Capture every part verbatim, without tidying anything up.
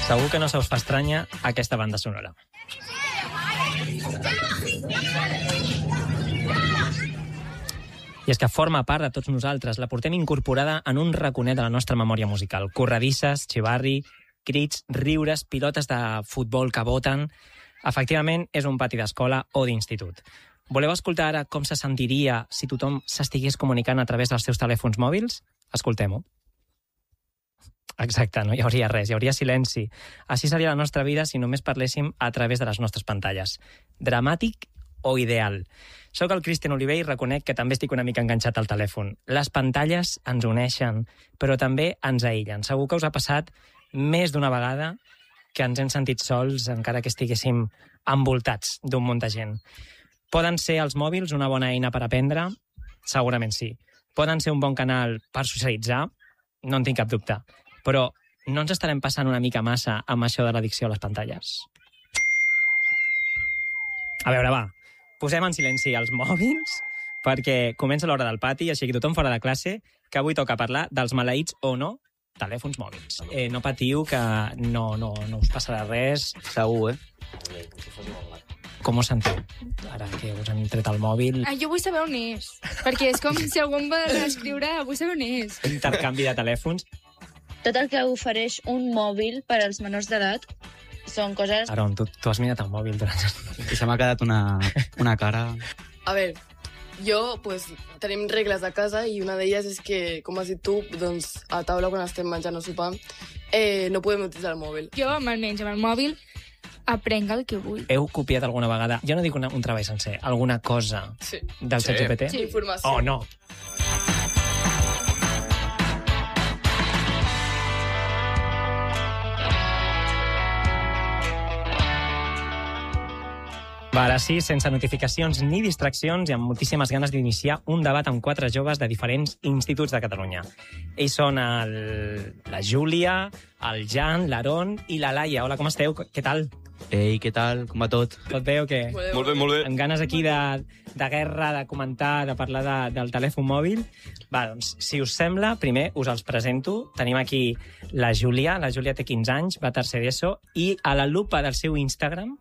Segur que no se us fa estranya aquesta banda sonora. I és que forma part de tots nosaltres. La portem incorporada en un raconet de la nostra memòria musical. Corredisses, xivarri, crits, riures, pilotes de futbol que voten... Efectivament, és un pati d'escola o d'institut. Voleu escoltar ara com se sentiria si tothom s'estigués comunicant a través dels seus telèfons mòbils? Escoltem-ho. Exacte, no hi hauria res, hi hauria silenci. Així seria la nostra vida si només parléssim a través de les nostres pantalles. Dramàtic o ideal? Soc el Cristian Oliver i reconec que també estic una mica enganxat al telèfon. Les pantalles ens uneixen, però també ens aïllen. Segur que us ha passat més d'una vegada que ens hem sentit sols encara que estiguéssim envoltats d'un munt de gent. Poden ser els mòbils una bona eina per aprendre? Segurament sí. Poden ser un bon canal per socialitzar? No en tinc cap dubte. Però no ens estarem passant una mica massa amb això de l'addicció a les pantalles? A veure, va, posem en silenci els mòbils perquè comença l'hora del pati, així que tothom fora de classe, que avui toca parlar dels maleïts o no telèfons mòbils. Eh, no patiu, que no, no, no us passarà res. Segur, eh? Com us sentiu? Ara que us han tret el mòbil... Ah, jo vull saber on és, perquè és com si algú em va escriure, vull saber on és. Intercanvi de telèfons. Tot el que ofereix un mòbil per als menors d'edat són coses... Aron, tu, tu has mirat el mòbil durant... I se m'ha quedat una, una cara... A veure, jo, pues, tenim regles a casa i una d'elles és que, com has dit tu, doncs, a taula quan estem menjant o sopant, eh, no podem utilitzar el mòbil. Jo, almenys, amb el mòbil, aprenc el que vull. Heu copiat alguna vegada, jo no dic una, un treball sencer, alguna cosa sí. del sí. ChatGPT? Sí, informació. Oh, no. Va, ara sí, sense notificacions ni distraccions i amb moltíssimes ganes d'iniciar un debat amb quatre joves de diferents instituts de Catalunya. Ells són el, la Júlia, el Jan, l'Aaron i la Laia. Hola, com esteu? Què tal? Ei, què tal? Com va tot? Tot bé o què? Molt bé, molt bé. Amb ganes aquí de, de guerra, de comentar, de parlar de, del telèfon mòbil. Va, doncs, si us sembla, primer us els presento. Tenim aquí la Júlia. La Júlia té quinze anys, va a tercer d'ESO, i a la lupa del seu Instagram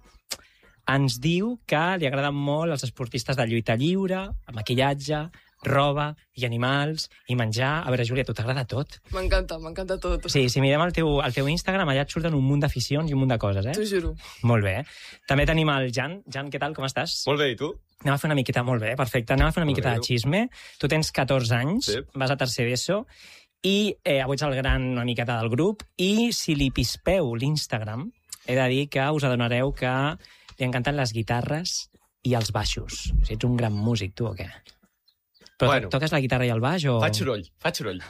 ens diu que li agraden molt els esportistes de lluita lliure, maquillatge, roba i animals i menjar. A veure, Júlia, tu t'agrada tot? M'encanta, m'encanta tot. Sí, si mirem el teu, el teu Instagram, allà et surten un munt d'aficions i un munt de coses, eh? T'ho juro. Molt bé. També tenim el Jan. Jan, què tal, com estàs? Molt bé, i tu? Anem a fer una miqueta, molt bé, perfecte. Anem a fer una Molt miqueta bé. de xisme. Tu tens catorze anys, Sí. vas a tercer d'ESO, i eh, avui ets el gran una miqueta del grup, i si li pispeu l'Instagram, he de dir que us adonareu que li encanten les guitarres i els baixos. O sigui, ets un gran músic, tu, o què? Però Bueno. to- toques la guitarra i el baix, o...? Faig soroll, faig soroll.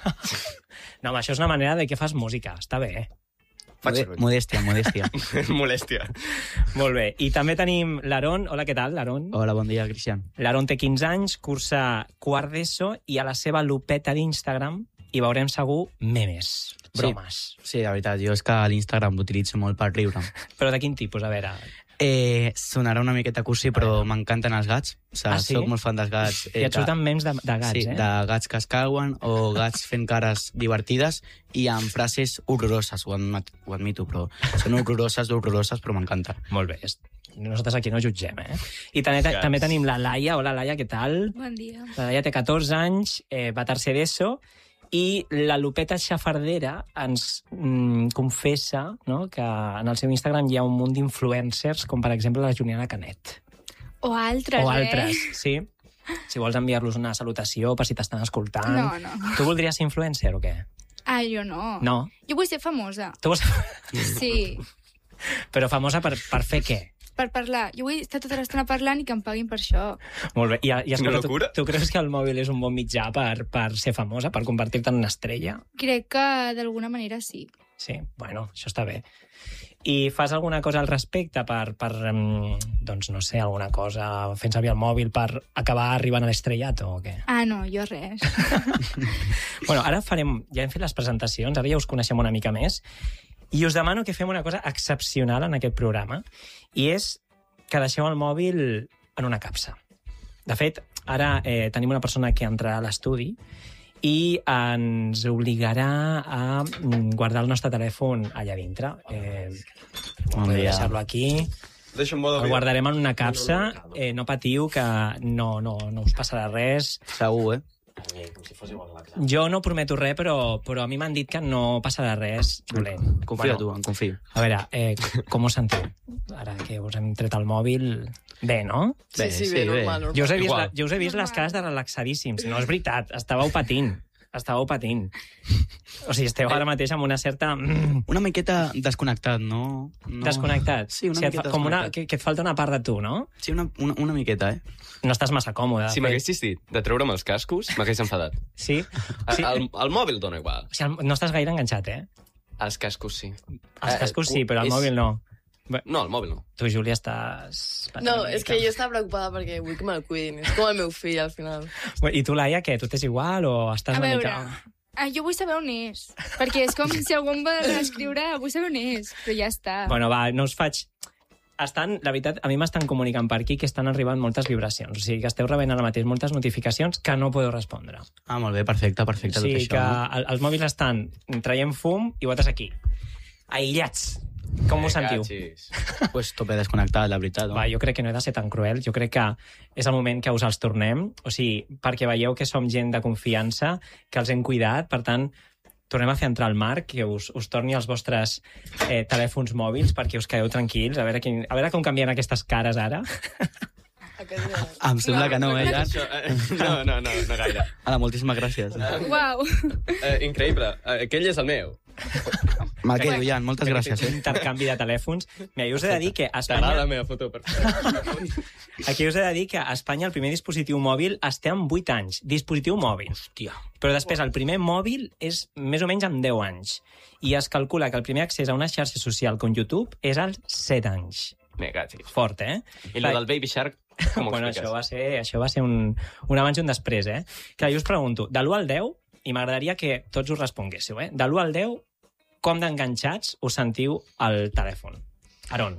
No, home, això és una manera de que fas música. Està bé, eh? Faig Mode- soroll. Modèstia, modèstia. Molèstia. Molt bé. I també tenim l'Aaron. Hola, què tal, l'Aaron? Hola, bon dia, Cristian. L'Aaron té quinze anys, cursa quart d'ESO, i a la seva lupeta d'Instagram hi veurem segur memes, bromes. Sí, de veritat, jo és que l'Instagram l'utilitzo molt per riure. Però de quin tipus? A veure... Eh, sonarà una miqueta cursi, però m'encanten els gats. O sigui, Ah, sí? soc molt fan dels gats. I et surten memes de, de gats, sí, eh? de gats que es cauen o gats fent cares divertides i amb frases horroroses, ho, admet, ho admito, però són horroroses, horroroses, però m'encanta. Molt bé. és- Nosaltres aquí no jutgem, eh? I també, Gats. també tenim la Laia. Hola, Laia, què tal? Bon dia. La Laia té catorze anys, eh, va a tercer d'ESO, i la Lupeta Xafardera ens mm, confessa, no?, que en el seu Instagram hi ha un munt d'influencers, com per exemple la Juliana Canet. O altres, O altres, eh? sí. Si vols enviar-los una salutació per si t'estan escoltant. No, no. Tu voldries ser influencer o què? Ah, jo no. No? Jo vull ser famosa. Tu vols... Sí, Però famosa per, per fer què? per parlar. Jo vull estar tota l'estona parlant i que em paguin per això. Molt bé. I, i escolta, Una tu, locura. tu creus que el mòbil és un bon mitjà per, per ser famosa, per convertir-te en una estrella? Crec que d'alguna manera sí. Sí, bueno, això està bé. I fas alguna cosa al respecte per, per um, doncs no sé, alguna cosa, fent servir el mòbil per acabar arribant a l'estrellat o què? Ah, no, jo res. Bueno, ara farem, ja hem fet les presentacions, ara ja us coneixem una mica més, i us demano que fem una cosa excepcional en aquest programa, i és que deixeu el mòbil en una capsa. De fet, ara eh, tenim una persona que entrarà a l'estudi i ens obligarà a guardar el nostre telèfon allà dintre. Eh, Bon podeu dia. deixar-lo aquí. Deixa un bo de El guardarem en una capsa. Eh, no patiu, que no, no, no us passarà res. Segur, eh? Jo no prometo res, però, però a mi m'han dit que no passarà res dolent. Confia tu, em confio. A veure, eh, com us sentiu? Ara que us hem tret el mòbil... Bé, no? Sí, Bé, sí, sí, bé, bé. normal, normal. Jo us he vist, Igual. la, jo us he vist les cares de relaxadíssims. No és veritat, estàveu patint. Estàveu patint. O sigui, esteu ara mateix amb una certa... Mm, Una miqueta desconnectat, no? no... desconnectat. Sí, una o sigui, et miqueta fa- com una, desconnectat. que, que et falta una part de tu, no? Sí, una, una, una miqueta, eh? No estàs massa còmode. Si de fet. m'haguessis dit de treure'm els cascos, m'hagués enfadat. Sí? sí. El, el mòbil dona igual. O sigui, no estàs gaire enganxat, eh? Els cascos sí. Els Eh, cascos sí, però el és- mòbil no. No, el mòbil no. Tu, Júlia, estàs... patint No, una és mica. que jo estava preocupada perquè vull que me'l cuidin. És com el meu fill, al final. I tu, Laia, què? Tu t'és igual o estàs A una veure, mica... ah, jo vull saber on és. Perquè és com si algú em va escriure, vull saber on és. Però ja està. Bueno, va, no us faig... Estan, la veritat, a mi m'estan comunicant per aquí que estan arribant moltes vibracions. O sigui, que esteu rebent ara mateix moltes notificacions que no podeu respondre. Ah, molt bé, perfecte, perfecte, O sigui, tot que això. el, els mòbils estan traient fum i vosaltres aquí. Aïllats. Com us sentiu? Cachis. Pues tope desconnectat, la veritat. No? Va, jo crec que no he de ser tan cruel. Jo crec que és el moment que us els tornem. O sigui, perquè veieu que som gent de confiança, que els hem cuidat. Per tant, tornem a fer entrar el Marc, que us, us torni els vostres eh, telèfons mòbils perquè us quedeu tranquils. A veure, quin, a veure com canvien aquestes cares ara. Aquest ja. Em sembla que no, eh, Jan? Això, eh, no, no, no, no gaire. Ara, moltíssimes gràcies. Uau. Eh, increïble. Eh, aquell és el meu. Me'l quedo, Jan, moltes gràcies, Un eh? intercanvi de telèfons. Mira, jo us he de dir que a T'agrada la Espanya... meva foto perfecta. Aquí us he de dir que a Espanya el primer dispositiu mòbil es té amb vuit anys. Dispositiu mòbil. Hòstia. Però després el primer mòbil és més o menys amb deu anys. I es calcula que el primer accés a una xarxa social com YouTube és als set anys. Me cachis. Fort, eh? I lo del Baby Shark, com ho Bueno, expliques? això va ser, això va ser un, un abans i un després, eh? Clar, jo us pregunto, de l'u al deu, i m'agradaria que tots us responguéssiu, eh? De l'u al deu, com d'enganxats us sentiu al telèfon? Aron,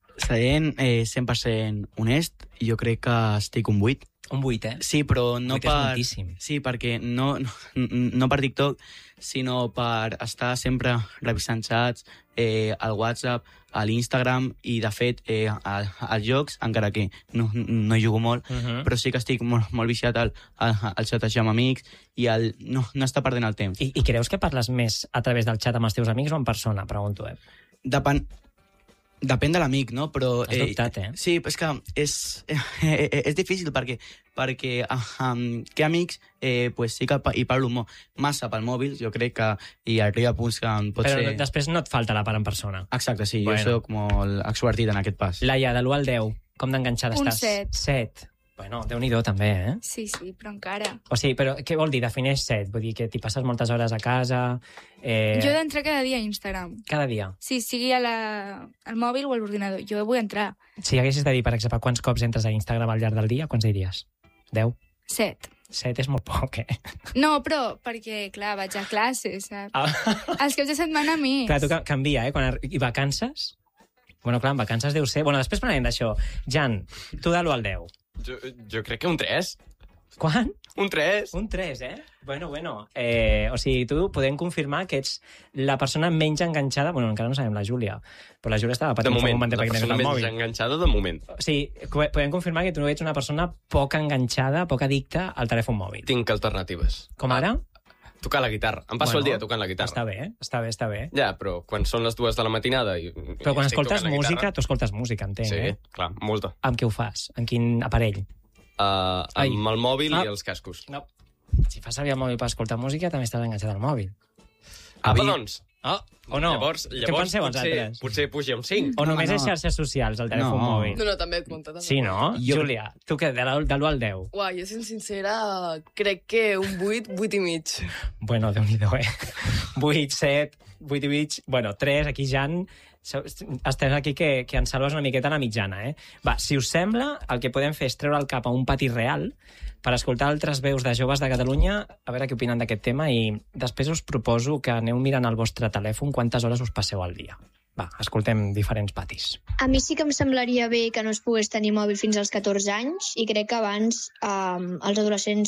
Sent eh, cent per cent honest, jo crec que estic un vuit. un vuit, eh? Sí, però no Vuit és per... moltíssim. Sí, perquè no, no, no per TikTok, sinó per estar sempre revisant xats, eh, al WhatsApp, a l'Instagram, i de fet, eh, a- als jocs, encara que no, no hi jugo molt, Uh -huh. però sí que estic molt, molt viciat al, al, al xatejar amb amics i al no, no estar perdent el temps. I, I creus que parles més a través del xat amb els teus amics o en persona? Pregunto, eh? Depèn, depèn de l'amic, no? Però, Has dubtat, eh? Sí, és que és, eh, és difícil perquè, perquè ah, um, que amics eh, pues sí que pa- hi parlo mo- massa pel mòbil, jo crec que hi arriba a punts que em pot Però ser... després no et falta la part en persona. Exacte, sí, Bueno. jo sóc molt extrovertit en aquest pas. Laia, de l'u al deu, com d'enganxada Un estàs? set. set. Bueno, Déu-n'hi-do també, eh? Sí, sí, però encara. O sigui, però què vol dir? Defineix set? Vull dir que t'hi passes moltes hores a casa... Eh, Jo he d'entrar cada dia a Instagram. Cada dia. Sí, sigui a la, al mòbil o a l'ordinador. Jo vull entrar. Si haguessis de dir, per exemple, quants cops entres a Instagram al llarg del dia, quants diries? deu? Set. set és molt poc, eh? No, però perquè, clar, vaig a classes, saps? Ah. Els caps de setmana més. Clar, tu ca- canvia, eh? Quan ar- I vacances? Bueno, clar, en vacances deu ser... Bueno, després parlarem d'això. Jan, tu de l'u al deu. Jo, jo crec que un tres. Quan? Un tres. Un tres, eh? Bueno, bueno. Eh, o sigui, tu podem confirmar que ets la persona menys enganxada... Bueno, encara no sabem la Júlia, però la Júlia estava De patint un moment, moment la perquè tenies persona el més mòbil. enganxada de moment. O sigui, co- podem confirmar que tu ets una persona poc enganxada, poc addicta al telèfon mòbil. Tinc alternatives. Com ara? Tocar la guitarra. Em passo Bueno, el dia tocant la guitarra. Està bé, eh? Està bé, està bé. Ja, però quan són les dues de la matinada... I, Però quan i estic escoltes tocant la música, guitarra- tu escoltes música, entenc, Sí, eh? clar, molta. Amb què ho fas? En quin aparell? Uh, Ai. amb el mòbil Ah. i els cascos. No. Si fas servir el mòbil per escoltar música, també estàs enganxat al mòbil. Ah, Avi- doncs. Oh, o no? Llavors, Què llavors penseu potser, vosaltres? potser pugi a un cinc. O No, només no. és xarxes socials, el telèfon No. mòbil? No, no, també compta. També. Sí, no? Jo- Júlia, tu què, de l'u de l'u al deu? Uau, jo sent sincera, crec que un vuit, vuit i mig. Bueno, Déu-n'hi-do, eh? vuit, set, vuit i mig... Bueno, tres, aquí Jan... so- Estem aquí que, que ens salves una miqueta a la mitjana, eh? Va, si us sembla, el que podem fer és treure el cap a un pati real per escoltar altres veus de joves de Catalunya, a veure què opinen d'aquest tema, i després us proposo que aneu mirant al vostre telèfon quantes hores us passeu al dia. Va, escoltem diferents patis. A mi sí que em semblaria bé que no es pogués tenir mòbil fins als catorze anys i crec que abans eh, els adolescents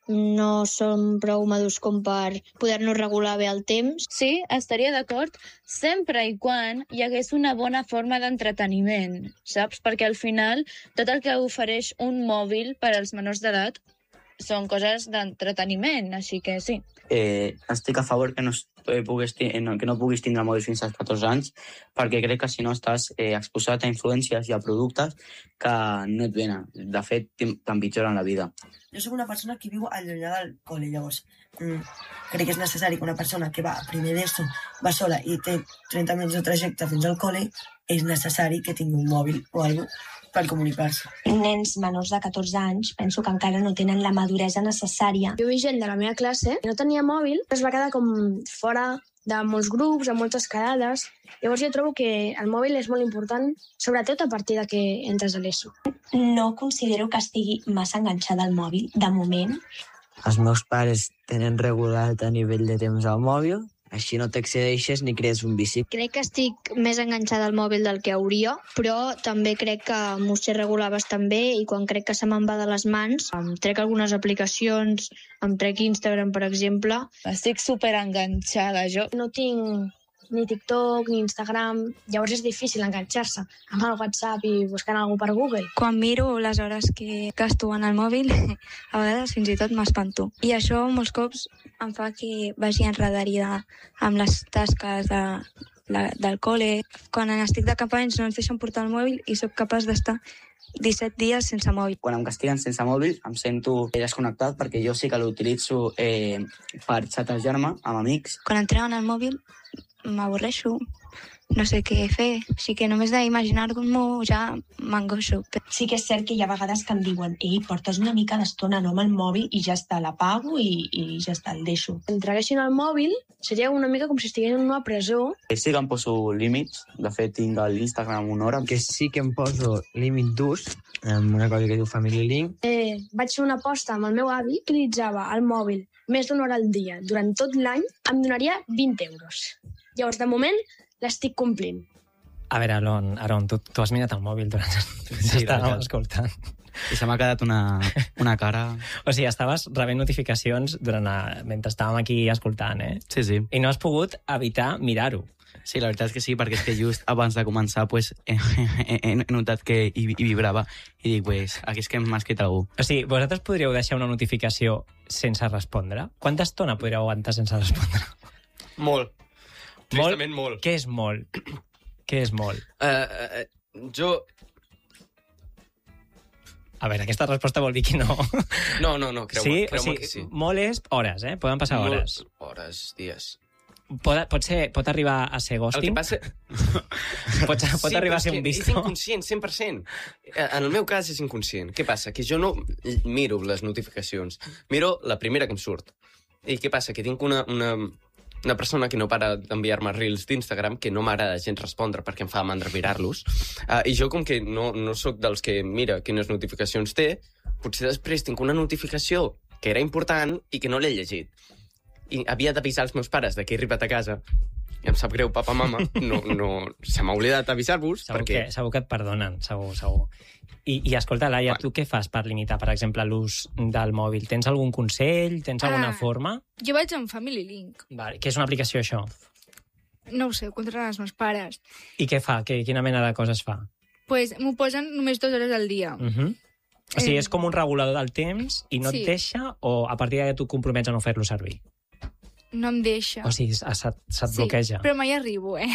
no som prou madurs com per poder-nos regular bé el temps. Sí, estaria d'acord, sempre i quan hi hagués una bona forma d'entreteniment, saps? Perquè al final tot el que ofereix un mòbil per als menors d'edat són coses d'entreteniment, així que sí. Eh, estic a favor que no, eh, puguis, ti- no, que no puguis tindre mòbil fins als catorze anys, perquè crec que si no estàs eh, exposat a influències i a productes que no et venen. De fet, t'em- t'empitjoren la vida. Jo sóc una persona que viu allunyada del col·le, llavors mm, crec que és necessari que una persona que va a primer d'ESO, va sola i té trenta minuts de trajecte fins al col·le, és necessari que tingui un mòbil o alguna cosa per comunicar-se. Nens menors de catorze anys penso que encara no tenen la maduresa necessària. Jo he vist gent de la meva classe que no tenia mòbil, però es va quedar com fora de molts grups, de moltes quedades. Llavors jo trobo que el mòbil és molt important, sobretot a partir de que entres a l'ESO. No considero que estigui massa enganxada al mòbil, de moment. Els meus pares tenen regulat a nivell de temps al mòbil, així no t'excedeixes ni crees un vici. Crec que estic més enganxada al mòbil del que hauria, però també crec que m'ho sé regular bastant bé i quan crec que se me'n va de les mans, em trec algunes aplicacions, em trec Instagram, per exemple. Estic superenganxada, jo. No tinc ni TikTok ni Instagram, llavors és difícil enganxar-se amb el WhatsApp i buscant alguna per Google. Quan miro les hores que gasto en el mòbil, a vegades fins i tot m'espanto. I això molts cops em fa que vagi enredarida amb les tasques de, la, del col·le. Quan estic de campanyes no ens deixen portar el mòbil i sóc capaç d'estar disset dies sense mòbil. Quan em castiguen sense mòbil em sento desconnectat perquè jo sí que l'utilitzo eh, per xatejar-me amb amics. Quan em treuen el mòbil m'avorreixo, no sé què fer, així que només d'imaginar-m'ho ja m'angoixo. Sí que és cert que hi ha vegades que em diuen ei, portes una mica d'estona no amb el mòbil i ja està, l'apago i, i ja està, el deixo. Si entreguessin el mòbil seria una mica com si estiguessin en una presó. Sí que em poso límits, de fet tinc a l'Instagram una hora. Que sí que em poso límit d'ús, amb una cosa que diu Family Link. Eh, vaig fer una aposta amb el meu avi, utilitzava el mòbil més d'una hora al dia durant tot l'any, em donaria vint euros. Llavors, de moment, l'estic complint. A veure, Aron, Aron tu, tu has mirat el mòbil durant... Sí, estàvem escoltant. I se m'ha quedat una, una cara... O sigui, estaves rebent notificacions durant la... mentre estàvem aquí escoltant, eh? Sí, sí. I no has pogut evitar mirar-ho. Sí, la veritat és que sí, perquè és que just abans de començar pues, he, he, he notat que hi, hi vibrava i dic, pues, aquí és que m'ha escrit algú. O sigui, vosaltres podríeu deixar una notificació sense respondre? Quanta estona podríeu aguantar sense respondre? Molt. Tristament molt. Què és molt? Què és molt? Uh, uh, jo... A veure, aquesta resposta vol dir que no. No, no, no, creu-me, sí? creu-me o sigui, que sí. Molt és hores, eh? Poden passar Molt, hores. Hores, dies. Pot, pot, ser, pot arribar a ser ghosting? El que passa... pot, pot sí, arribar a ser un és visto? inconscient, cent per cent. En el meu cas és inconscient. Què passa? Que jo no miro les notificacions. Miro la primera que em surt. I què passa? Que tinc una... una una persona que no para d'enviar-me reels d'Instagram, que no m'agrada gens respondre perquè em fa mandra mirar-los, uh, i jo com que no, no sóc dels que mira quines notificacions té, potser després tinc una notificació que era important i que no l'he llegit. I havia d'avisar els meus pares de que he arribat a casa. I em sap greu, papa, mama, no, no, se m'ha oblidat avisar-vos. Segur, perquè... que, segur que et perdonen, segur, segur. I, i escolta, Laia, tu què fas per limitar, per exemple, l'ús del mòbil? Tens algun consell? Tens alguna Ah. forma? Jo vaig amb Family Link. Vale. Què és una aplicació, això? No ho sé, ho controlen els meus pares. I què fa? Que, quina mena de coses fa? Pues m'ho posen només dues hores al dia. Uh -huh. O sigui, Eh. és com un regulador del temps i no Sí. et deixa, o a partir de que tu compromets a no fer-lo servir? No em deixa. O sigui, se't, se't sí, bloqueja. però mai arribo, eh?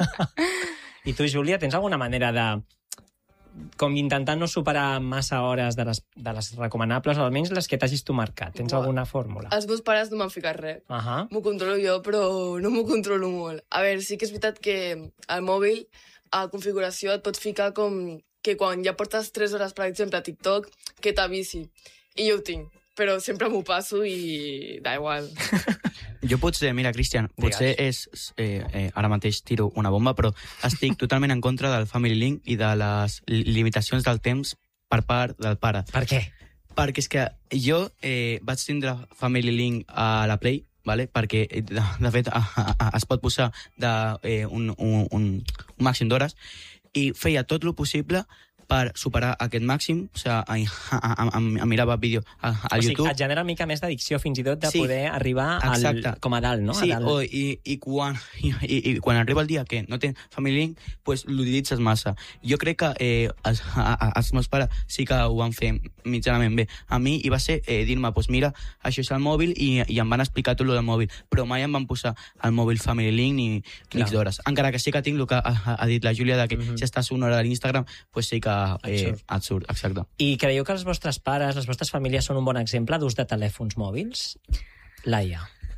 I tu, Júlia, tens alguna manera de com intentar no superar massa hores de les, de les recomanables, o almenys les que t'hagis tu marcat? Tens Buah. alguna fórmula? Els meus pares no m'han ficat res. Uh -huh. M'ho controlo jo, però no m'ho controlo molt. A veure, sí que és veritat que al mòbil, a configuració, et pots ficar com que quan ja portes tres hores, per exemple, a TikTok, que t'avisi. I jo ho tinc, però sempre m'ho passo i da igual. Jo potser, mira, Cristian, potser és... Eh, eh, ara mateix tiro una bomba, però estic totalment en contra del Family Link i de les limitacions del temps per part del pare. Per què? Perquè és que jo eh, vaig tindre Family Link a la Play, vale? Perquè, de, de fet, a, a, a, es pot posar de, eh, un, un, un, un màxim d'hores, i feia tot el possible per superar aquest màxim, o sigui, a, a, a, a mirar vídeo a, a o sigui, YouTube. et genera una mica més d'addicció fins i tot de Sí, poder arribar al, exacte. com a dalt, no? Sí, a dalt. o, i, i, quan, i, i, i quan arriba el dia que no tens Family Link, pues, l'utilitzes massa. Jo crec que eh, els, a, a, els meus pares sí que ho van fer mitjanament bé. A mi hi va ser eh, dir-me, pues mira, això és el mòbil, i, i em van explicar tot el del mòbil, però mai em van posar el mòbil Family Link ni, ni X d'hores. Encara que sí que tinc el que ha, ha dit la Júlia, de que mm-hmm. si estàs una hora a l'Instagram, pues sí que eh, et, surt. et surt, exacte. I creieu que els vostres pares, les vostres famílies són un bon exemple d'ús de telèfons mòbils? Laia.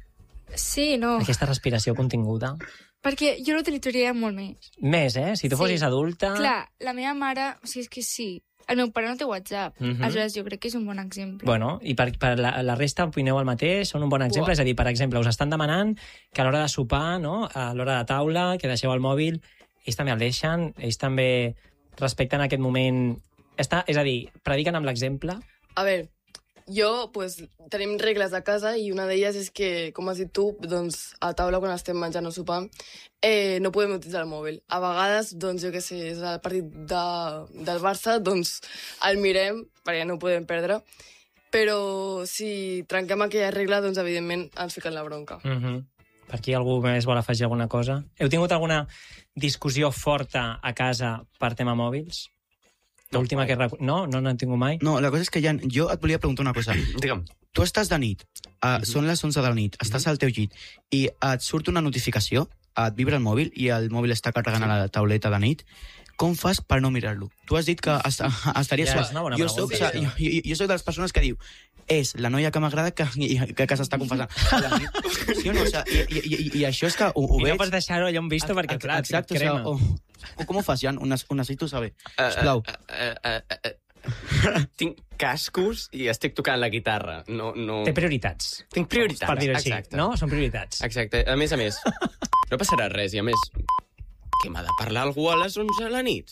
Sí, no. Aquesta respiració continguda. Perquè jo l'utilitzaria molt més. Més, eh? Si tu Sí. fossis adulta... Clar, la meva mare, o sigui, és que sí. El meu pare no té WhatsApp. Mhm. Aleshores, jo crec que és un bon exemple. Bueno, i per, per la, la resta opineu el mateix, són un bon exemple? Buah. És a dir, per exemple, us estan demanant que a l'hora de sopar, no? A l'hora de taula, que deixeu el mòbil, ells també el deixen, ells també respecten aquest moment... Està, és a dir, prediquen amb l'exemple? A veure, jo, pues, tenim regles a casa i una d'elles és que, com has dit tu, doncs, a taula, quan estem menjant o sopant, eh, no podem utilitzar el mòbil. A vegades, doncs, jo què sé, és el partit de, del Barça, doncs el mirem, perquè no ho podem perdre, però si trenquem aquella regla, doncs, evidentment, ens fiquen la bronca. Mm-hmm. Per aquí algú més vol afegir alguna cosa? Heu tingut alguna discussió forta a casa per tema mòbils? L'última que... Recu... No? No n'han tingut mai? No, la cosa és que, Jan, jo et volia preguntar una cosa. Digue'm. Tu estàs de nit, uh, són les onze de la nit, estàs al teu llit, i et surt una notificació, et vibra el mòbil, i el mòbil està carregant a la tauleta de nit. Com fas per no mirar-lo? Tu has dit que est estaries... Ja, és una bona jo, soc, pregunta, jo, jo, jo soc de les persones que diu és la noia que m'agrada que, que, que s'està confessant. Sí o no? O sea, i, i, i, I això és que ho, ho I veig... no pots deixar-ho allà on visto perquè, clar, Exacte, et crema. o sea, o, o com ho fas, Jan? Ho, ho necessito saber. Sisplau. Uh, uh, uh, uh, uh. Tinc cascos i estic tocant la guitarra. No, no... Té prioritats. Tinc prioritats, Per dir-ho així, exacte. no? Són prioritats. Exacte. A més a més, no passarà res, i a més, que m'ha de parlar algú a les onze de la nit?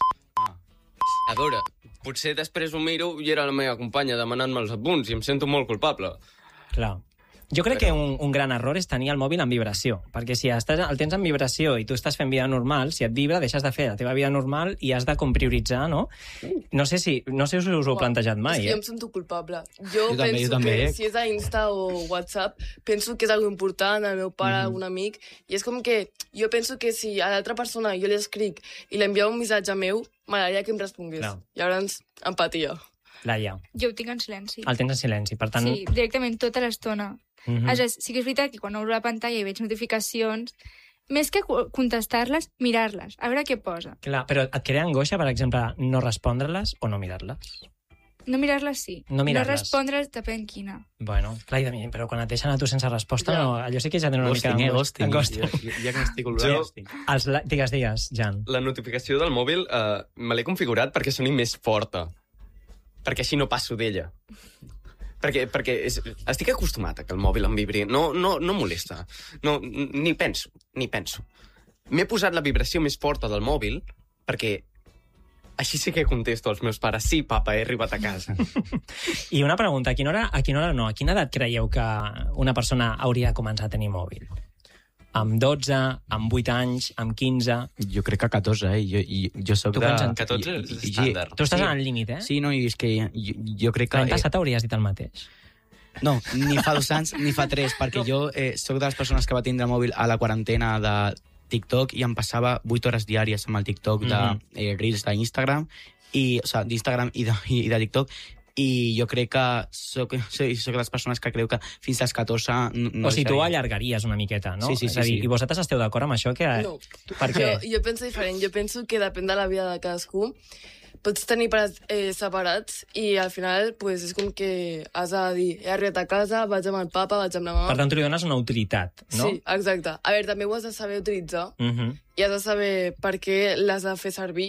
A veure, potser després ho miro i era la meva companya demanant-me els apunts i em sento molt culpable. Clar. Jo crec que un, un gran error és tenir el mòbil en vibració, perquè si estàs, el tens en vibració i tu estàs fent vida normal, si et vibra, deixes de fer la teva vida normal i has de com prioritzar, no? No sé si, no sé si us ho heu plantejat mai, és que eh? jo em sento culpable. Jo, Jo també, penso jo també, que eh? si és a Insta o WhatsApp, penso que és algo important, el meu pare, Mhm. algun amic, i és com que jo penso que si a l'altra persona jo li escric i li enviava un missatge meu, m'agradaria que em respongués. Clar. Llavors, empatia. Laia, Jo ho tinc en silenci. el tens en silenci, per tant... Sí, directament tota l'estona. Mhm. Aleshores, sí que és veritat que quan obro la pantalla i veig notificacions, més que co- contestar-les, mirar-les, a veure què posa. Clar, però et crea angoixa, per exemple, no respondre-les o no mirar-les? No mirar-les sí. No mirar-les. No respondre's depèn quina. Bueno, clar, i de mi, però quan et deixen a tu sense resposta, Ja. no, allò sí que ja tenen una Ghosting, mica eh, ghosting. angosta. Ja, ja que m'estic Jo- olvidant. Els, la- digues, digues, Jan. La notificació del mòbil eh, me l'he configurat perquè soni més forta. Perquè així no passo d'ella. Perquè, perquè és, estic acostumat a que el mòbil em vibri. No, no, no molesta. No, ni penso, ni penso. M'he posat la vibració més forta del mòbil perquè així sí que contesto als meus pares. Sí, papa, he arribat a casa. I una pregunta, a quina hora, a quina hora no, a quina edat creieu que una persona hauria de començar a tenir mòbil? Amb dotze, amb vuit anys, amb quinze... Jo crec que catorze, eh? Jo, jo, jo soc Tu de... quants anys? catorze és i- i- estàndard. Tu estàs Sí. en el límit, eh? Sí, no, i és que jo, jo crec que... L'any eh, passat hauries dit el mateix. No, ni fa dos anys ni fa tres, perquè jo eh, sóc de les persones que va tindre mòbil a la quarantena de TikTok i em passava vuit hores diàries amb el TikTok de Mhm. eh, Reels d'Instagram, i, o sigui, d'Instagram i, de, i, i de TikTok, i jo crec que soc, soc, soc de les persones que creu que fins als catorze... No, no O sigui, tu ho deixaria. allargaries una miqueta, no? Sí, sí, És a sí, dir, sí. I vosaltres esteu d'acord amb això? Que... No. Per què? Jo, jo penso diferent. Jo penso que depèn de la vida de cadascú. Pots tenir pares eh, separats i al final pues, és com que has de dir he arribat a casa, vaig amb el papa, vaig amb la mama... Per tant, tu li dones una utilitat, no? Sí, exacte. A veure, també ho has de saber utilitzar Mhm. i has de saber per què l'has de fer servir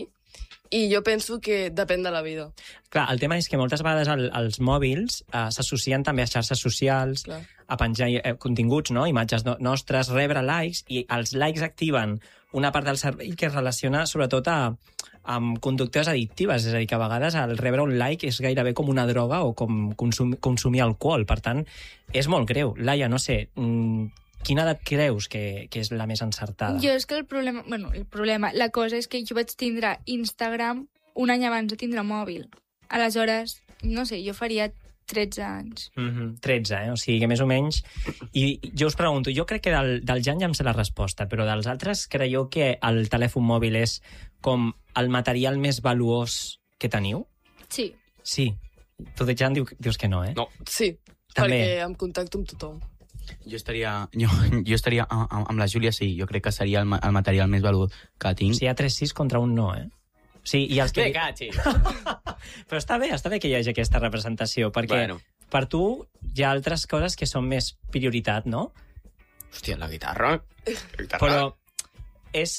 i jo penso que depèn de la vida. Clar, el tema és que moltes vegades el, els mòbils eh, s'associen també a xarxes socials, Clar. a penjar eh, continguts, no? Imatges no nostres, rebre likes, i els likes activen una part del cervell que es relaciona sobretot a, amb conductes addictives, és a dir, que a vegades el rebre un like és gairebé com una droga o com consum, consumir alcohol. Per tant, és molt greu. Laia, no sé, mm, quina edat creus que, que és la més encertada? Jo és que el problema... Bueno, el problema... La cosa és que jo vaig tindre Instagram un any abans de tindre mòbil. Aleshores, no sé, jo faria tretze anys. Mm-hmm. tretze, eh? O sigui que més o menys... I jo us pregunto, jo crec que del, del Jan ja em sé la resposta, però dels altres creieu que el telèfon mòbil és com el material més valuós que teniu? Sí. Sí. Tu, de Jan, diu, dius que no, eh? No. Sí, També. perquè em contacto amb tothom. Jo estaria, jo, jo estaria amb, amb la Júlia, sí, jo crec que seria el, el material més valuós que tinc. O sigui, hi ha tres sis contra un no, eh? Sí, i els que... Me cachi. Però està bé, està bé que hi hagi aquesta representació, perquè Bueno. per tu hi ha altres coses que són més prioritat, no? Hòstia, la guitarra. La guitarra. Però és...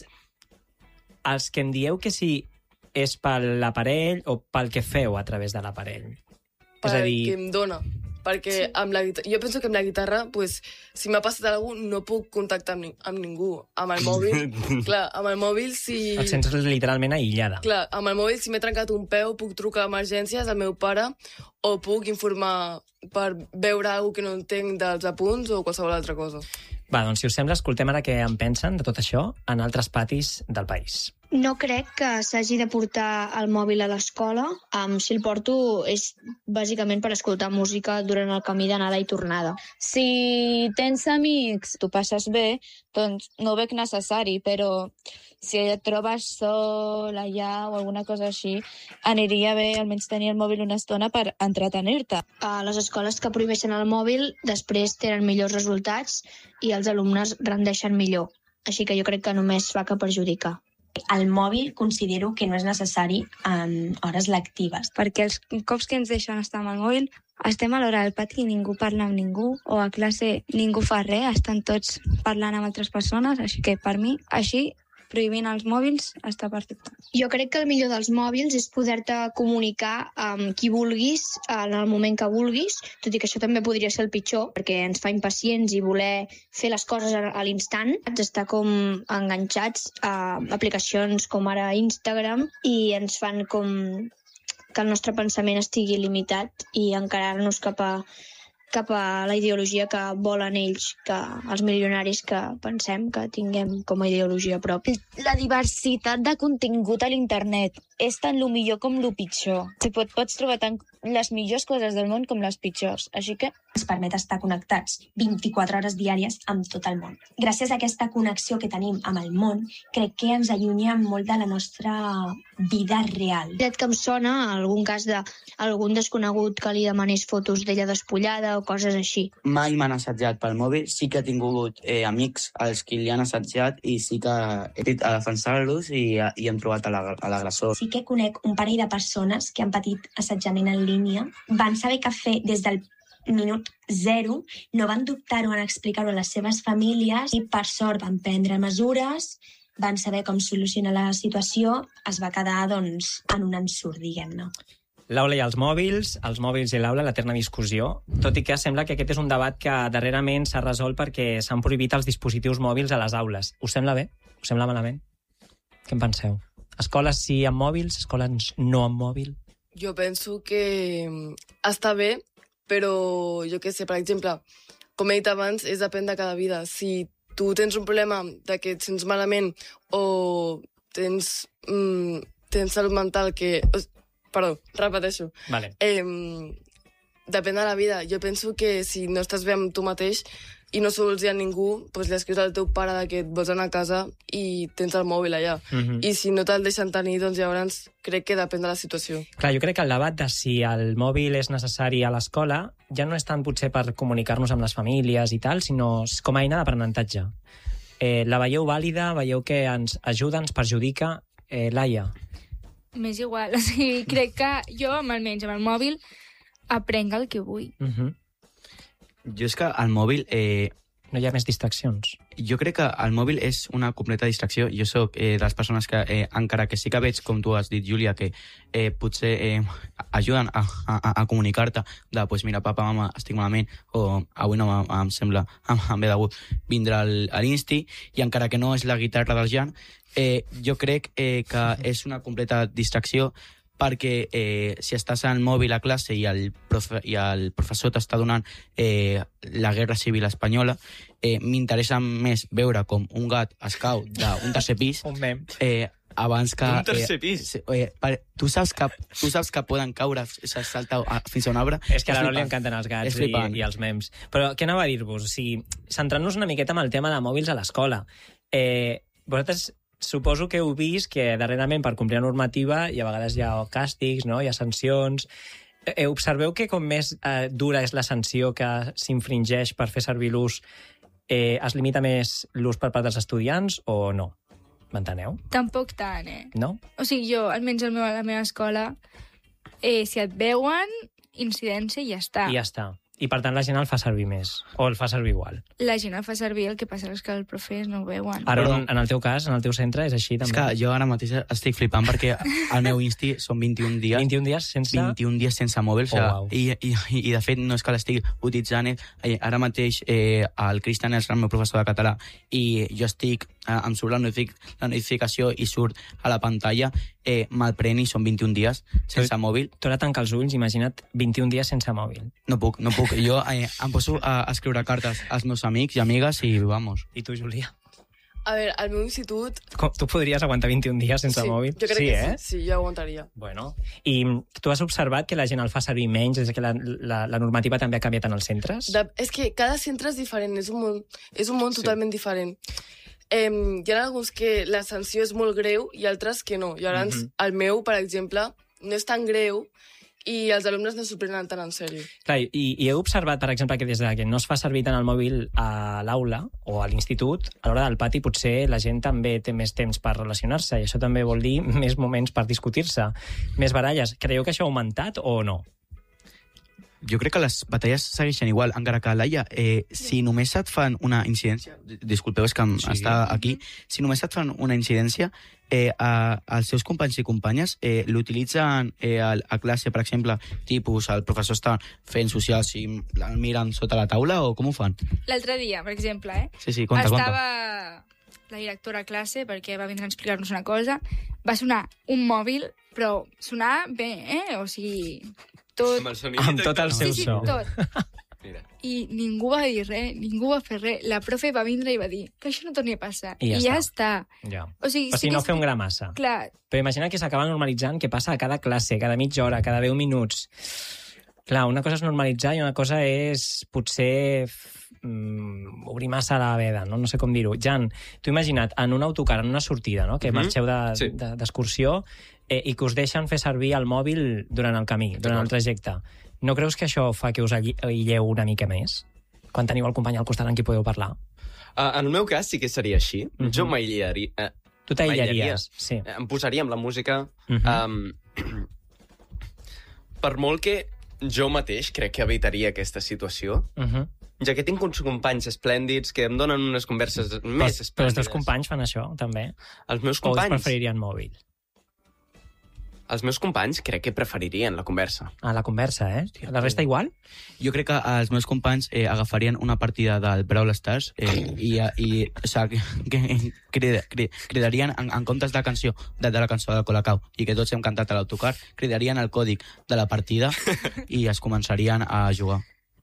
Els que em dieu que si és per l'aparell o pel que feu a través de l'aparell. És a Pel dir... que em dona. Perquè sí. amb la guitarra... Jo penso que amb la guitarra, pues, si m'ha passat alguna cosa, no puc contactar amb, ni... amb ningú. Amb el mòbil... clar, amb el mòbil, si... Et sents literalment aïllada. Clar, amb el mòbil, si m'he trencat un peu, puc trucar a emergències al meu pare o puc informar per veure alguna que no entenc dels apunts o qualsevol altra cosa. Va, doncs, si us sembla, escoltem ara què en pensen de tot això en altres patis del país. No crec que s'hagi de portar el mòbil a l'escola. Um, si el porto és bàsicament per escoltar música durant el camí d'anada i tornada. Si tens amics, tu passes bé, doncs no ho veig necessari, però si et trobes sol allà o alguna cosa així, aniria bé almenys tenir el mòbil una estona per entretenir-te. A les escoles que prohibeixen el mòbil després tenen millors resultats i els alumnes rendeixen millor. Així que jo crec que només fa que perjudicar. El mòbil considero que no és necessari en hores lectives. Perquè els cops que ens deixen estar amb el mòbil, estem a l'hora del pati i ningú parla amb ningú, o a classe ningú fa res, estan tots parlant amb altres persones, així que per mi, així, prohibint els mòbils està perfecte. Jo crec que el millor dels mòbils és poder-te comunicar amb qui vulguis en el moment que vulguis, tot i que això també podria ser el pitjor, perquè ens fa impacients i voler fer les coses a l'instant, estar com enganxats a aplicacions com ara Instagram i ens fan com que el nostre pensament estigui limitat i encarar-nos cap a cap a la ideologia que volen ells, que els milionaris que pensem que tinguem com a ideologia pròpia. La diversitat de contingut a l'internet és tant lo millor com lo pitjor. Si pot, pots trobar tant les millors coses del món com les pitjors, així que... Ens permet estar connectats vint-i-quatre hores diàries amb tot el món. Gràcies a aquesta connexió que tenim amb el món, crec que ens allunya molt de la nostra vida real. Crec que em sona algun cas d'algun desconegut que li demanés fotos d'ella despullada o coses així. Mai m'han assetjat pel mòbil, sí que he tingut eh, amics als qui li han assetjat i sí que he dit a defensar-los i, i hem trobat a l'agressor. Sí que conec un parell de persones que han patit assetjament en línia, van saber què fer des del minut zero, no van dubtar-ho en explicar-ho a les seves famílies i per sort van prendre mesures, van saber com solucionar la situació, es va quedar doncs, en un ensurt, diguem-ne. L'aula i els mòbils, els mòbils i l'aula, l'eterna discussió, tot i que sembla que aquest és un debat que darrerament s'ha resolt perquè s'han prohibit els dispositius mòbils a les aules. Us sembla bé? Us sembla malament? Què en penseu? Escoles sí amb mòbils, escoles no amb mòbil? Jo penso que està bé, però jo què sé, per exemple, com he dit abans, és depèn de cada vida. Si tu tens un problema de que et sents malament o tens, mm, tens salut mental que... Perdó, repeteixo. Vale. Eh, depèn de la vida. Jo penso que si no estàs bé amb tu mateix i no sols hi ha ningú, doncs li escrius al teu pare de que et vols anar a casa i tens el mòbil allà. Mhm. I si no te'l deixen tenir, doncs llavors crec que depèn de la situació. Clar, jo crec que el debat de si el mòbil és necessari a l'escola ja no és tant potser per comunicar-nos amb les famílies i tal, sinó com a eina d'aprenentatge. Eh, la veieu vàlida? Veieu que ens ajuda, ens perjudica? Eh, Laia? M'és igual, o sigui, crec que jo, almenys amb el mòbil, aprenc el que vull. Uh-huh. Jo és que el mòbil... Eh, no hi ha més distraccions. Jo crec que el mòbil és una completa distracció. Jo sóc eh, de les persones que, eh, encara que sí que veig, com tu has dit, Júlia, que eh, potser eh, ajuden a, a, a comunicar-te de, pues mira, papa, mama, estic malament, o avui no em, em sembla, em, em ve de gust vindre a l'Insti, i encara que no és la guitarra del Jan, eh, jo crec eh, que és una completa distracció, perquè eh, si estàs al mòbil a classe i el, profe i el professor t'està donant eh, la guerra civil espanyola, eh, m'interessa més veure com un gat es cau d'un tercer pis un mem. Eh, abans que... Un tercer pis. Eh, eh, per, tu, saps que, tu saps que poden caure, se salta a, fins a un arbre? És que a l'Arol li encanten els gats i, i els memes. Però què anava a dir-vos? O sigui, centrant-nos una miqueta amb el tema de mòbils a l'escola. Eh, vosaltres suposo que heu vist que darrerament per complir la normativa i a vegades hi ha càstigs, no? Hi ha sancions. Eh, observeu que com més eh, dura és la sanció que s'infringeix per fer servir l'ús, eh, es limita més l'ús per part dels estudiants o no? M'enteneu? Tampoc tant, eh? No? O sigui, jo, almenys al meu, a la meva escola, eh, si et veuen, incidència i ja està. I ja està. I per tant la gent el fa servir més. O el fa servir igual. La gent el fa servir, el que passa és que els profes no ho veuen. Ara, en, en el teu cas, en el teu centre, és així també? És que jo ara mateix estic flipant perquè al meu insti són vint-i-un dies... vint-i-un dies sense... vint-i-un dies sense mòbil. Oh, wow. i, i, I de fet no és que l'estigui utilitzant. Eh, ara mateix eh, el Cristian és el meu professor de català i jo estic... Eh, em surt la, notific la notificació i surt a la pantalla, eh, me'l pren i són vint-i-un dies sense tu, mòbil. Tu ara tanca els ulls, imagina't vint-i-un dies sense mòbil. No puc, no puc. Jo eh, em poso a escriure cartes als meus amics i amigues i vamos. I tu, Júlia? A veure, al meu institut... Com, tu podries aguantar vint-i-un dies sense sí, mòbil? Jo crec sí, que eh? sí, sí, jo aguantaria. Bueno, i tu has observat que la gent el fa servir menys des que la, la, la normativa també ha canviat en els centres? De, és que cada centre és diferent, és un món, és un món sí. totalment diferent. Eh, hi ha alguns que la sanció és molt greu i altres que no. Llavors, mm-hmm. el meu, per exemple, no és tan greu i els alumnes no s'ho prenen tan en sèrio. Clar, i, i he observat, per exemple, que des que no es fa servir tant el mòbil a l'aula o a l'institut, a l'hora del pati potser la gent també té més temps per relacionar-se i això també vol dir més moments per discutir-se, més baralles. Creieu que això ha augmentat o no? Jo crec que les batalles segueixen igual, encara que, Laia, eh, si només et fan una incidència, disculpeu, és que sí. està aquí, si només et fan una incidència, eh, a, els seus companys i companyes eh, l'utilitzen eh, a, a classe, per exemple, tipus, el professor està fent socials i el miren sota la taula, o com ho fan? L'altre dia, per exemple, eh? Sí, sí, conta, Estava conta. la directora a classe, perquè va vindre a explicar-nos una cosa, va sonar un mòbil, però sonar bé, eh? O sigui... Tot... Amb, amb tot el seu sí, sí, so. Tot. Mira. I ningú va dir res, ningú va fer res. La profe va vindre i va dir que això no torni a passar. I ja, I ja està. està. Ja. O sigui, o sigui sí no que... fer un gra massa. Clar. Però imagina que s'acaba normalitzant que passa a cada classe, cada mitja hora, cada deu minuts. Clar, una cosa és normalitzar i una cosa és potser mm, obrir massa la veda, no? No sé com dir-ho. Jan, tu imagina't, en un autocar, en una sortida, no? Que mm-hmm. marxeu d'excursió de, sí. eh, i que us deixen fer servir el mòbil durant el camí, durant el trajecte. No creus que això fa que us aïlleu una mica més? Quan teniu el company al costat en qui podeu parlar? Uh, en el meu cas sí que seria així. Mm-hmm. Jo m'aïllaria. Uh, tu t'aïllaries, sí. Em posaria amb la música. Mm-hmm. Um, per molt que jo mateix crec que evitaria aquesta situació, mm-hmm. ja que tinc uns companys esplèndids que em donen unes converses més però, esplèndides. Però els teus companys fan això, també? Els meus companys? O us preferirien mòbil? Els meus companys crec que preferirien la conversa. Ah, la conversa, eh? Hòstia, la resta igual? Jo crec que els meus companys eh, agafarien una partida del Brawl Stars eh, i, i o sigui, que, que cridarien, en, en comptes de la canció de, de la cançó del Colacao i que tots hem cantat a l'autocar, cridarien el còdic de la partida i es començarien a jugar.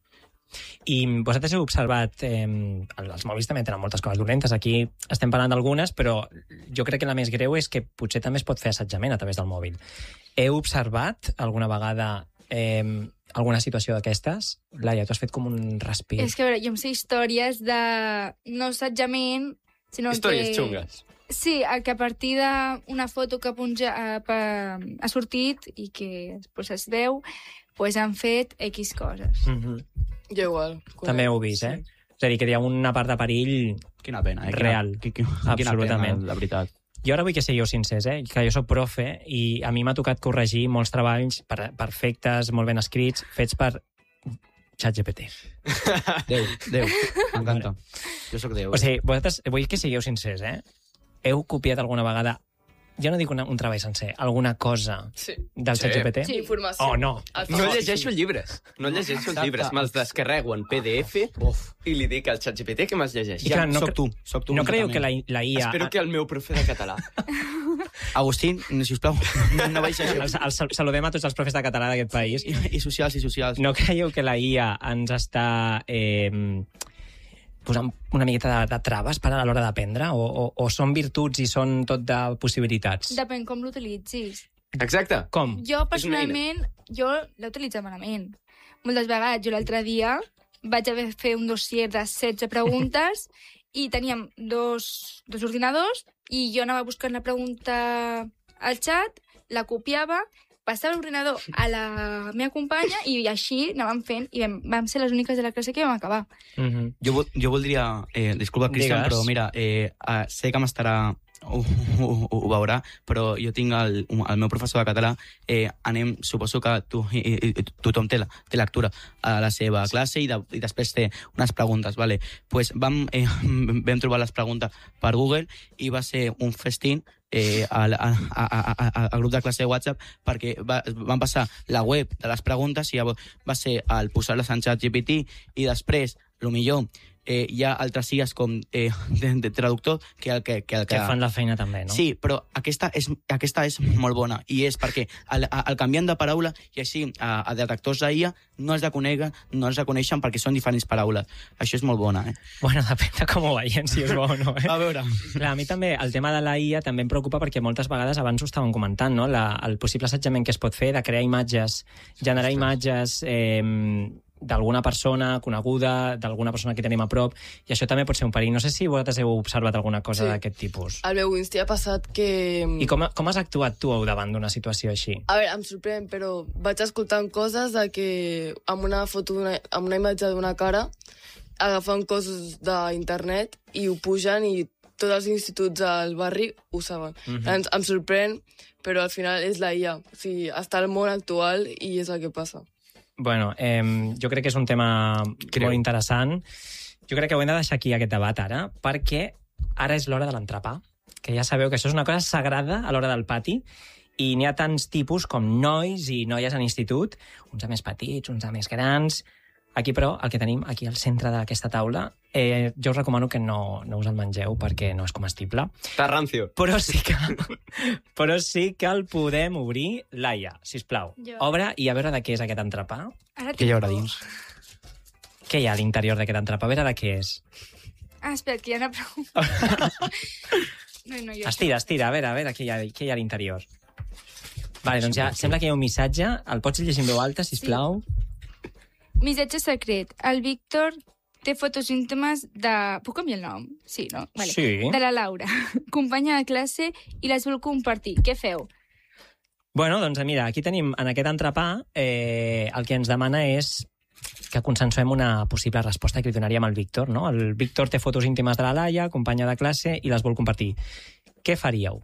I vosaltres heu observat, eh, els mòbils també tenen moltes coses dolentes, aquí estem parlant d'algunes, però jo crec que la més greu és que potser també es pot fer assetjament a través del mòbil. Heu observat alguna vegada eh, alguna situació d'aquestes? Laia, tu has fet com un respir. És que, a veure, jo em sé històries de no assetjament, sinó històries que... xungues. Sí, que a partir d'una foto que punja, ha, ha sortit i que després es veu, pues han fet X coses. Mm-hmm. Jo igual. També heu vist, eh? Sí. És a dir, que hi ha una part de perill quina pena, eh? real. Quina, quina, absolutament. Quina pena, la veritat. Jo ara vull que sigueu sincers, eh? Que jo soc profe i a mi m'ha tocat corregir molts treballs per, perfectes, molt ben escrits, fets per ChatGPT. Déu, Déu, m'encanta. Jo sóc Déu. O sigui, vosaltres vull que sigueu sincers, eh? Heu copiat alguna vegada, jo no dic una, un treball sencer, alguna cosa sí. del sí. ChatGPT? Sí, informació. Oh, no. No llegeixo llibres. No llegeixo els llibres. Me'ls descarrego en P D F Uf. i li dic al ChatGPT que me'ls llegeix. I clar, no, soc tu. Soc tu no creieu que la, la I A... Espero que el meu profe de català. Agustín, sisplau, no, no vaig llegir. El, el, saludem a tots els profes de català d'aquest país. I, I socials, i socials. No creieu que la I A ens està... Eh, posant una miqueta de, de traves per a l'hora d'aprendre? O, o, o són virtuts i són tot de possibilitats? Depèn com l'utilitzis. Exacte. Com? Jo, personalment, jo l'he utilitzat malament. Moltes vegades, jo l'altre dia vaig haver de fer un dossier de setze preguntes i teníem dos, dos ordinadors i jo anava buscant la pregunta al xat, la copiava, passava l'ordinador a la meva companya i així anàvem fent i vam, vam ser les úniques de la classe que vam acabar. Mm-hmm. Jo, vo- jo voldria... Eh, disculpa, Cristian, Digues. però mira, eh, eh, sé que m'estarà... Ho, ho, ho, ho veurà, però jo tinc el, el meu professor de català, eh, anem, suposo que tu, i, i, tothom té, la, té lectura a la seva classe i, de, i després té unes preguntes, vale? Pues vam, eh, vam trobar les preguntes per Google i va ser un festín eh, al, a, a, a, a, al grup de classe de WhatsApp perquè va, van passar la web de les preguntes i llavors va ser el posar-les en xat G P T i després, el millor, eh, hi ha altres sies com eh, de, de traductor que, el que, que, el Que fan la feina també, no? Sí, però aquesta és, aquesta és molt bona i és perquè al, al canviant de paraula i així a, a detectors d'A I A no es reconeguen, no es reconeixen perquè són diferents paraules. Això és molt bona, eh? Bueno, depèn de com ho veiem, si és bo o no, eh? A veure. Clar, a mi també el tema de la I A també em preocupa perquè moltes vegades abans ho estàvem comentant, no? La, el possible assetjament que es pot fer de crear imatges, generar imatges eh, d'alguna persona coneguda, d'alguna persona que tenim a prop, i això també pot ser un perill. No sé si vosaltres heu observat alguna cosa Sí. d'aquest tipus. Al meu Insta ha passat que... I com, com has actuat tu davant d'una situació així? A veure, em sorprèn, però vaig escoltant coses de que amb una foto, d'una- amb una imatge d'una cara, agafen coses d'internet i ho pugen i tots els instituts al barri ho saben. Mhm. Em, em sorprèn, però al final és la I A. O sigui, està al món actual i és el que passa. Bueno, eh, jo crec que és un tema Creu. molt interessant. Jo crec que ho hem de deixar aquí, aquest debat, ara, perquè ara és l'hora de l'entrepà, que ja sabeu que això és una cosa sagrada a l'hora del pati, i n'hi ha tants tipus com nois i noies en institut, uns a més petits, uns a més grans. Aquí, però, el que tenim aquí al centre d'aquesta taula, eh, jo us recomano que no, no us el mengeu perquè no és comestible. Està rancio. Però sí que, però sí que el podem obrir. Laia, sisplau, Jo. obre i a veure de què és aquest entrepà. Ara Què hi haurà tinc dins? Què hi ha a l'interior d'aquest entrepà? A veure de què és. Ah, espera, que hi ha una pregunta. No, no, jo... Estira, estira, a veure, a veure què hi ha, què hi ha a l'interior. Vale, doncs ja sembla que hi ha un missatge. El pots llegir en veu alta, sisplau? Missatge secret. El Víctor té fotos íntimes de... Puc canviar el nom? Sí, no? Vale. Sí. De la Laura, companya de classe, i les vol compartir. Què feu? Bueno, doncs mira, aquí tenim, en aquest entrepà, eh, el que ens demana és que consensuem una possible resposta que li donaríem al Víctor, no? El Víctor té fotos íntimes de la Laia, companya de classe, i les vol compartir. Què faríeu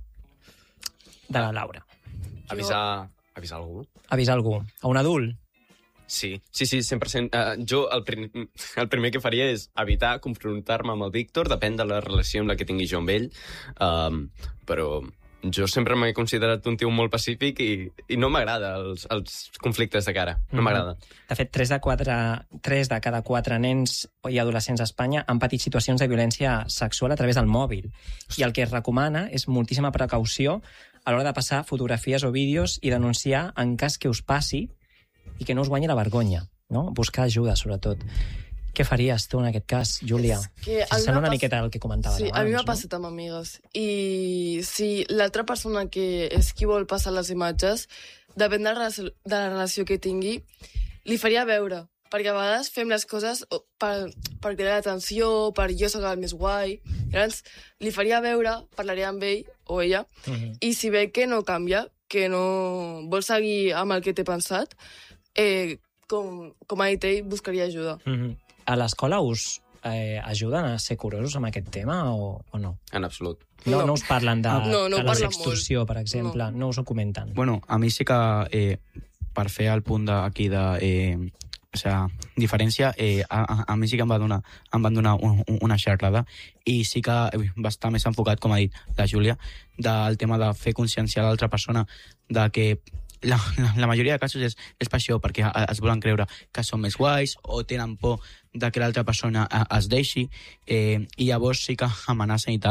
de la Laura? Avisar, avisar algú. Avisar algú? A un adult? Sí, sí, sí, cent per cent. Uh, jo el, prim, el primer que faria és evitar confrontar-me amb el Víctor, depèn de la relació amb la que tingui jo amb ell, um, però jo sempre m'he considerat un tio molt pacífic i, i no m'agrada els, els conflictes de cara, no m'agrada. De fet, tres de, quatre, tres de cada quatre nens i adolescents a Espanya han patit situacions de violència sexual a través del mòbil. I el que es recomana és moltíssima precaució a l'hora de passar fotografies o vídeos i denunciar en cas que us passi i que no us guanyi la vergonya, no? Buscar ajuda, sobretot. Què faries tu en aquest cas, Júlia? que a mi Sembla m'ha una pas- miqueta el que comentaves Sí, abans, a mi m'ha no? passat amb amigues. I si l'altra persona que és qui vol passar les imatges, depèn de la, relació, de la relació que tingui, li faria veure. Perquè a vegades fem les coses per, per cridar l'atenció, per jo soc el més guai. Llavors, li faria veure, parlaria amb ell o ella, Mhm. i si ve que no canvia, que no vol seguir amb el que té pensat, eh, com, com ha dit ell, buscaria ajuda. Mhm. A l'escola us eh, ajuden a ser curosos amb aquest tema o, o no? En absolut. No, No. no us parlen de, No, no de la parlen sextorsió, per exemple? No. no us ho comenten? Bueno, a mi sí que, eh, per fer el punt de, aquí de... Eh, o sea, diferència, eh, a, a, a mi sí que em va donar, em van donar un, un, una xerrada i sí que va estar més enfocat, com ha dit la Júlia, del tema de fer conscienciar l'altra persona de que la, la, la majoria de casos és, és per això, perquè es volen creure que són més guais o tenen por de que l'altra persona es deixi, eh, i llavors sí que amenacen i tal.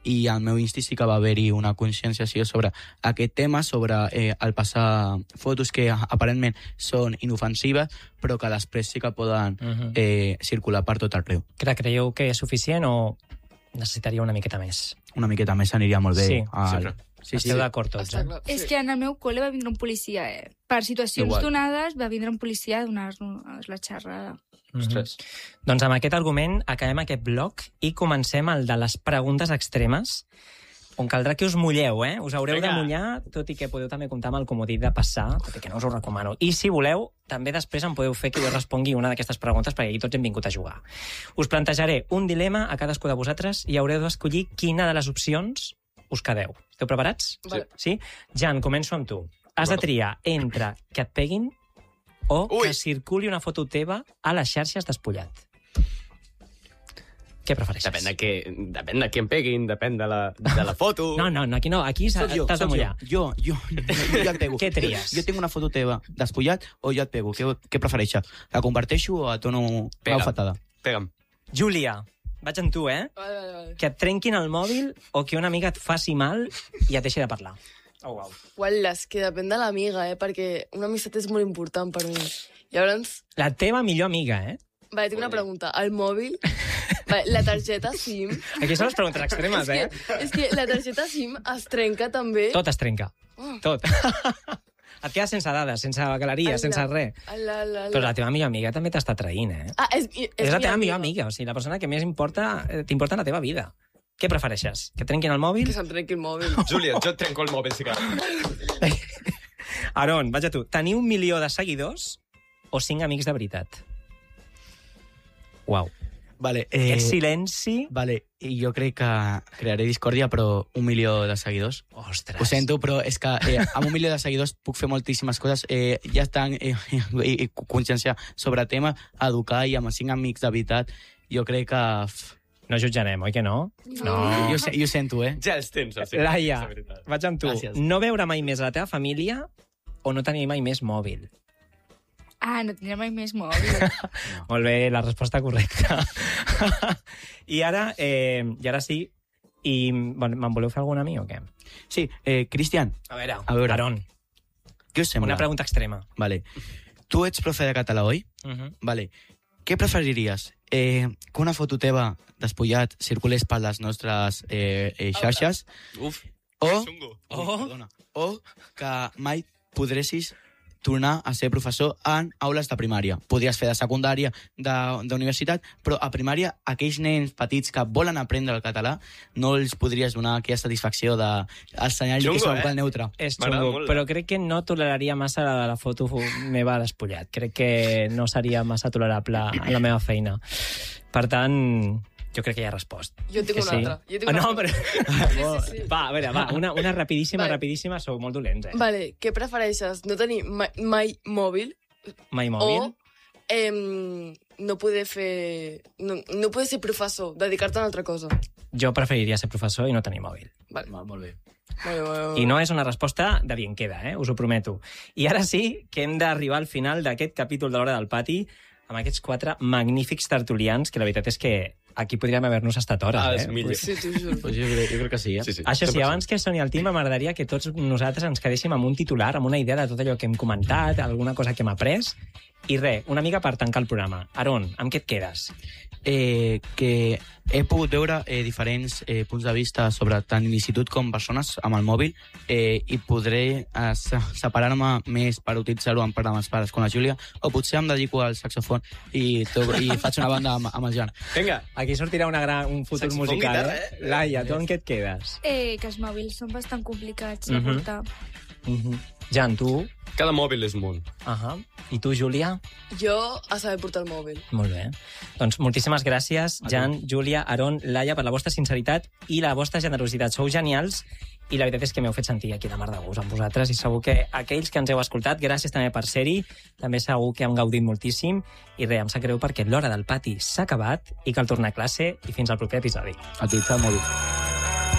i al meu insti sí que va haver-hi una conscienciació sobre aquest tema, sobre eh, el passar fotos que aparentment són inofensives, però que després sí que poden Mhm. eh, circular per tot arreu. Cre- Creieu que és suficient o necessitaria una miqueta més? Una miqueta més aniria molt bé. Sí, al... sempre. sí, Esteu d'acord tots, eh? És que en el meu col·le va vindre un policia, eh? Per situacions Igual. donades va vindre un policia a donar-nos la xerrada. Ostres. Doncs amb aquest argument acabem aquest bloc i comencem el de les preguntes extremes, on caldrà que us mulleu, eh? Us haureu Vinga. de mullar, tot i que podeu també comptar amb el comodí de passar, tot i que no us ho recomano. I si voleu, també després em podeu fer que jo respongui una d'aquestes preguntes, perquè aquí tots hem vingut a jugar. Us plantejaré un dilema a cadascú de vosaltres i haureu d'escollir quina de les opcions us quedeu. Esteu preparats? Vale. Sí? Jan, començo amb tu. Has de triar entre que et peguin o Ui. que circuli una foto teva a les xarxes despullat. Què prefereixes? Depèn de, què, depèn de qui em peguin, depèn de la, de la foto. No, no, no, aquí no, aquí s'ha- Soc jo, t'has de soc mullar. jo. Jo, jo, jo, jo et pego. Què tries? Jo tinc una foto teva despullat o jo et pego. Què, què prefereixes? La comparteixo o et dono una Pega'm. bufetada? Pega'm. Júlia, vaig amb tu, eh? Vale, vale, vale. Que et trenquin el mòbil o que una amiga et faci mal i et deixi de parlar. Oh, wow. Uala, és que depèn de l'amiga, eh? Perquè una amistat és molt important per mi. Llavors, La teva millor amiga, eh? vale, tinc una pregunta. El mòbil, vale, la targeta SIM... Aquí són les preguntes extremes, eh? És que la targeta SIM es trenca també... Tot es trenca. Oh. Tot. Et quedes sense dades, sense galeria, Ala, sense res. ala, ala, ala. Però la teva millor amiga també t'està traint, eh? Ah, és, és, És la mi teva millor amiga, o sigui, la persona que més importa eh, t'importa en la teva vida. Què prefereixes? Que et trenquin el mòbil? Que se'm trenqui el mòbil. Júlia, jo et trenco el mòbil, si cal. Aron, vaig a tu. Tenir un milió de seguidors o cinc amics de veritat? Uau. Vale, eh, Aquest silenci... Vale, i jo crec que crearé discòrdia, però un milió de seguidors. Ostres. Ho sento, però és que eh, amb un milió de seguidors puc fer moltíssimes coses. Eh, ja estan eh, eh, eh, consciència sobre tema, educar, i amb els cinc amics de veritat, jo crec que... f, No jutjarem, oi que no? No. Jo, se- jo sento, eh? Ja els tens, els Laia, és veritat. vaig amb tu. Gràcies. No veure mai més a la teva família o no tenir mai més mòbil? Ah, no tindré mai més mòbil. Molt bé, la resposta correcta. I ara, eh, i ara sí, i bueno, me'n voleu fer alguna a mi o què? Sí, eh, Cristian, A veure, A veure. Aron, què us sembla? una pregunta extrema. Vale. Tu ets profe de català, oi? Uh -huh. Vale. Què preferiries? Eh, que una foto teva despullat circulés per les nostres eh, eh, xarxes Uf, o, xungo. oh, perdona, o que mai podressis tornar a ser professor en aules de primària. Podries fer de secundària, de- d'universitat, però a primària aquells nens petits que volen aprendre el català no els podries donar aquella satisfacció d'ensenyar-li Xungo, que és un eh? pal neutre. És M'agrada xungo, molt, però crec que no toleraria massa la de la foto meva despullat. Crec que no seria massa tolerable a la meva feina. Per tant, jo crec que ja he respost. Jo tinc Que una sí? altra. Jo tinc Ah, una no, altra. però... Sí, sí, sí. Va, a veure, va, una, una rapidíssima, Vale. rapidíssima, sou molt dolents, eh? Vale, què prefereixes? No tenir mai, mai mòbil, Mai mòbil? o eh, no poder fer... No, no poder ser professor, dedicar-te a una altra cosa. Jo preferiria ser professor i no tenir mòbil. Vale. Va, molt bé. Vale, vale, vale. I no és una resposta de bien queda, eh? Us ho prometo. I ara sí que hem d'arribar al final d'aquest capítol de l'Hora del Pati amb aquests quatre magnífics tertulians, que la veritat és que aquí podríem haver-nos estat hores, Ah, eh? és millor. Sí, t'ho juro. Pues jo, crec- jo crec que sí, eh? Sí, sí. Això sí, cent per cent. abans que soni el tema, m'agradaria que tots nosaltres ens quedéssim amb un titular, amb una idea de tot allò que hem comentat, alguna cosa que hem après. I res, una mica per tancar el programa. Aron, amb què et quedes? Eh, que he pogut veure eh, diferents eh, punts de vista sobre tant l'institut com persones amb el mòbil, eh, i podré eh, se- separar-me més per utilitzar-ho en programes pares com la Júlia, o potser em dedico al saxofon i, to i faig una banda amb, amb el Jan. Vinga, Aquí sortirà una gran, un futur Saxofon, musical, guitarra, eh? eh? Laia, tu amb què et quedes? Eh, que els mòbils són bastant complicats de Mhm. portar. Uh -huh. Jan, tu? cada mòbil és món. Uh -huh. I tu, Júlia? Jo a saber portar el mòbil. Molt bé. Doncs moltíssimes gràcies, Jan, Júlia, Aron, Laia, per la vostra sinceritat i la vostra generositat. Sou genials i la veritat és que m'heu fet sentir aquí de mar de gust amb vosaltres i segur que aquells que ens heu escoltat, gràcies també per ser-hi, també segur que hem gaudit moltíssim i res, em sap greu perquè l'Hora del Pati s'ha acabat i cal tornar a classe i fins al proper episodi. A utilitzar el mòbil.